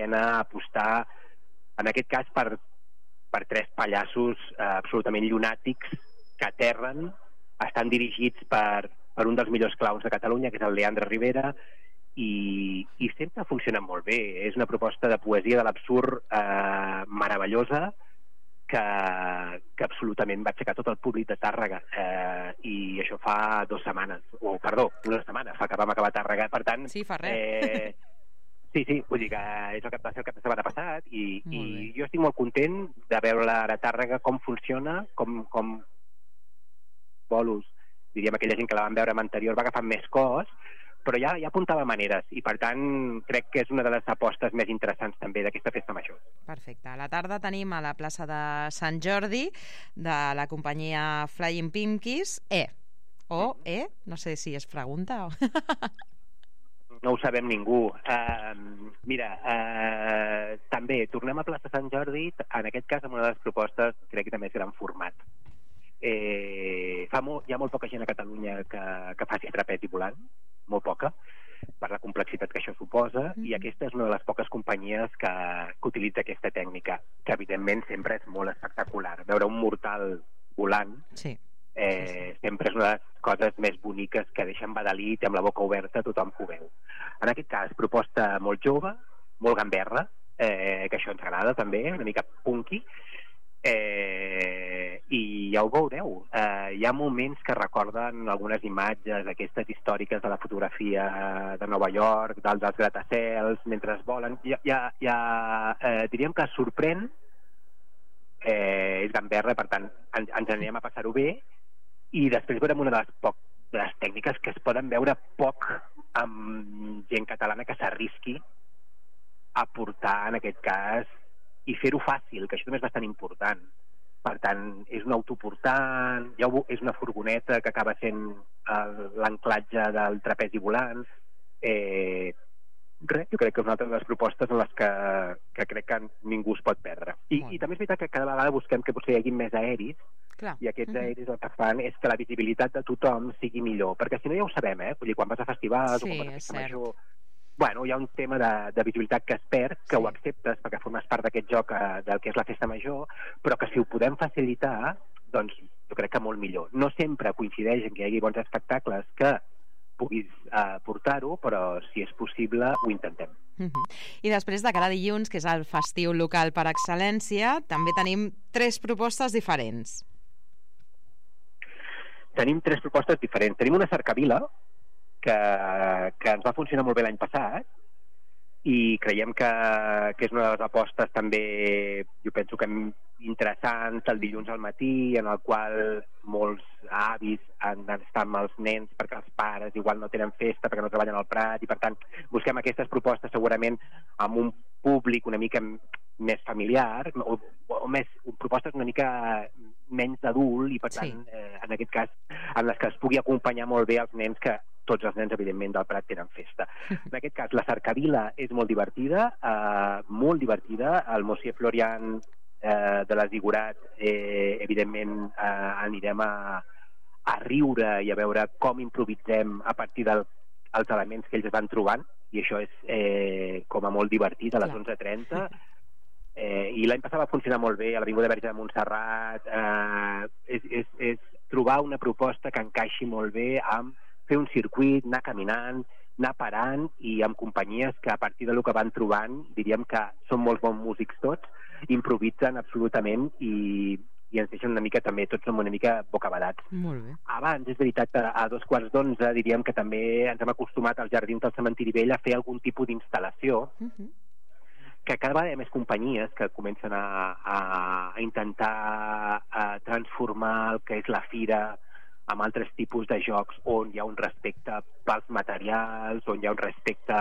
pena apostar, en aquest cas, per 3 pallassos absolutament llunàtics que aterren, estan dirigits per un dels millors clowns de Catalunya, que és el Leandre Rivera, i sempre funcionen molt bé. És una proposta de poesia de l'absurd meravellosa, que absolutament va aixecar tot el públic de Tàrrega, i això fa 2 setmanes, una setmana fa que vam acabar a Tàrrega, per tant... Sí, fa res. Sí, vull dir que és el que va ser el cap de setmana passat, i jo estic molt content de veure ara a Tàrrega com funciona, com Bolus, diríem, aquella gent que la van veure amb anterior va agafant més cos, però ja apuntava maneres, i per tant crec que és una de les apostes més interessants també d'aquesta festa major. Perfecte. A la tarda tenim a la plaça de Sant Jordi de la companyia Flying Pinkies no sé si es pregunta o... No ho sabem ningú. Mira, també tornem a plaça Sant Jordi, en aquest cas amb una de les propostes crec que també és gran format. Hi ha molt poca gent a Catalunya que faci trapezi volant, molt poca, per la complexitat que això suposa, i aquesta és una de les poques companyies que utilitza aquesta tècnica, que evidentment sempre és molt espectacular. Veure un mortal volant sempre és una de les coses més boniques que deixen badalit amb la boca oberta tothom que ho veu. En aquest cas, proposta molt jove, molt gamberra, que això ens agrada també, una mica punky, i ja ho veureu, hi ha moments que recorden algunes imatges aquestes històriques de la fotografia de Nova York, dels gratacels mentre es volen, diríem que sorprèn, és gamberra, per tant ens anem a passar-ho bé, i després veurem una de les tècniques que es poden veure poc amb gent catalana que s'arrisqui a portar, en aquest cas, i fer-ho fàcil, que això també és bastant important. Per tant, és un autoportant, és una furgoneta que acaba sent l'anclatge del trapezi volant. Jo crec que és una altra de les propostes en les que crec que ningú es pot perdre. I també és veritat que cada vegada busquem que potser hi hagi més aeris, i aquests aeris el que fan és que la visibilitat de tothom sigui millor, perquè si no ja ho sabem, vull dir, quan vas a festivals o quan vas a festa major, hi ha un tema de visibilitat que es perd, que ho acceptes perquè formes part d'aquest joc del que és la festa major, però que si ho podem facilitar, doncs jo crec que molt millor. No sempre coincideix en que hi hagi bons espectacles que puguis portar-ho, però si és possible ho intentem. I després de cada dilluns, que és el festiu local per excel·lència, també tenim 3 propostes diferents. Tenim 3 propostes diferents. Tenim una cercavila que ens va funcionar molt bé l'any passat, i creiem que és una de les apostes també, jo penso que interessants, el dilluns al matí, en el qual molts avis han d'estar amb els nens perquè els pares igual no tenen festa, perquè no treballen al Prat, i per tant busquem aquestes propostes segurament amb un públic una mica més familiar, o propostes una mica menys d'adult, i per tant, en aquest cas, en les que es pugui acompanyar molt bé els nens, que tots els nens, evidentment, del Prat tenen festa. En aquest cas, la cercavila és molt divertida, el Monsieur Florian de l'Esigurat, evidentment, anirem a riure i a veure com improvisem a partir dels elements que ells van trobant, i això és com a molt divertit, a les 11:30, i l'any passat va funcionar molt bé a l'Avinguda Verge de Montserrat. És trobar una proposta que encaixi molt bé amb fer un circuit, anar caminant, anar parant, i amb companyies que a partir del que van trobant, diríem que són molt bons músics tots, improvisen absolutament i ens deixen una mica també, tots som una mica bocabadats. Molt bé. Abans, és veritat, a 11:15 diríem que també ens hem acostumat als jardins del Cementiri Vell a fer algun tipus d'instal·lació, que cada vegada hi ha més companyies que comencen a intentar transformar el que és la fira amb altres tipus de jocs on hi ha un respecte pels materials, on hi ha un respecte,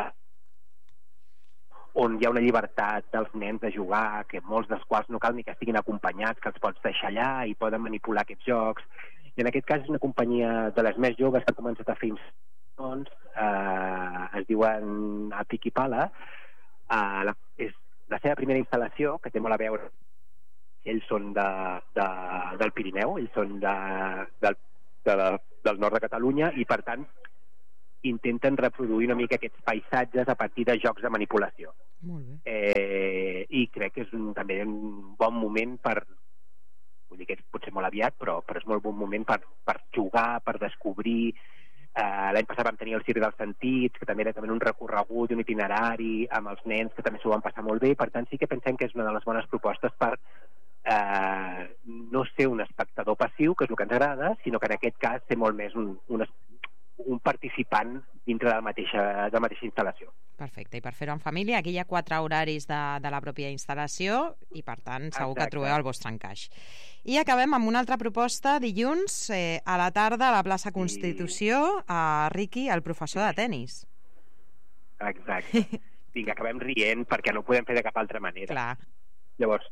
on hi ha una llibertat dels nens de jugar, que molts dels quals no cal ni que estiguin acompanyats, que els pots deixar allà i poden manipular aquests jocs. I en aquest cas és una companyia de les més joves que ha començat a fer instal·lacions, es diuen a Pic i Pala. És la seva primera instal·lació, que té molt a veure. Ells són del Pirineu, ells són del nord de Catalunya, i per tant intenten reproduir una mica aquests paisatges a partir de jocs de manipulació. Molt bé. I crec que és també un bon moment per, vull dir que és potser molt aviat, però és molt bon moment per jugar, per descobrir. L'any passat vam tenir el Circ dels Sentits, que també era un recorregut, un itinerari amb els nens, que també s'ho van passar molt bé. Per tant, sí que pensem que és una de les bones propostes per no ser un espectador passiu, que és el que ens agrada, sinó que en aquest cas ser molt més un participant dintre de la mateixa instal·lació. Perfecte, i per fer-ho en família, aquí hi ha 4 horaris de la pròpia instal·lació i, per tant, segur que trobeu el vostre encaix. I acabem amb una altra proposta, dilluns, a la tarda, a la plaça Constitució, a Riqui, el professor de tennis. Exacte. Vinga, acabem rient perquè no ho podem fer de cap altra manera. Clar. Llavors,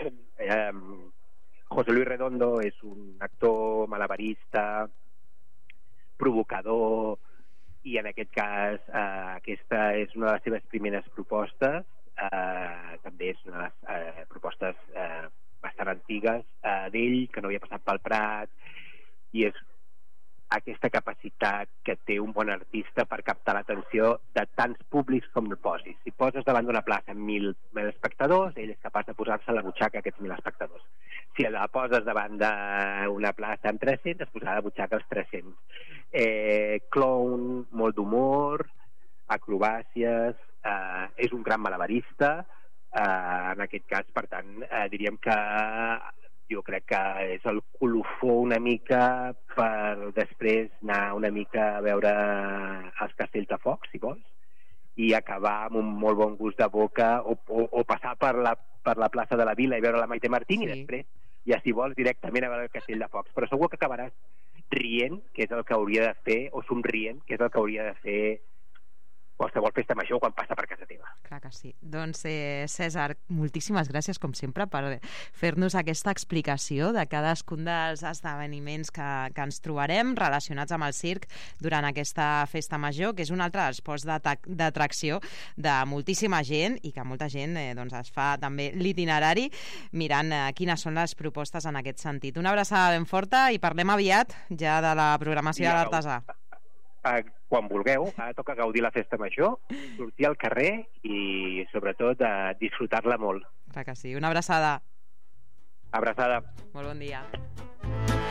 José Luis Redondo és un actor malabarista, provocador, i en aquest cas aquesta és una de les seves primeres propostes. També és una de les propostes bastant antigues d'ell, que no havia passat pel Prat, i és aquesta capacitat que té un bon artista per captar l'atenció de tants públics com el posis. Si poses davant d'una plaça amb 1.000 espectadors, ell és capaç de posar-se a la butxaca aquests 1.000 espectadors. Si la poses davant d'una plaça amb 300, es posarà a la butxaca els 300. Clown, molt d'humor, acrobàcies, és un gran malabarista, en aquest cas, per tant, diríem que jo crec que és el colofó una mica per després anar una mica a veure els castells de foc, si vols, i acabar amb un molt bon gust de boca o passar per la plaça de la Vila i veure la Maite Martín, sí. I després, ja si vols, directament a veure el castell de focs. Però segur que acabaràs rient, que és el que hauria de fer, o somrient, que és el que hauria de fer qualsevol festa major quan passa per casa teva. Clar que sí. Doncs, Cèsar, moltíssimes gràcies, com sempre, per fer-nos aquesta explicació de cadascun dels esdeveniments que ens trobarem relacionats amb el circ durant aquesta festa major, que és un altre dels posts d'atracció de moltíssima gent i que molta gent es fa també l'itinerari mirant quines són les propostes en aquest sentit. Una abraçada ben forta i parlem aviat ja de la programació de l'Artesà. Quan vulgueu, toca gaudir la festa major, sortir al carrer i sobretot disfrutar-la molt. Clar que sí. Una abraçada. Abraçada. Molt bon dia.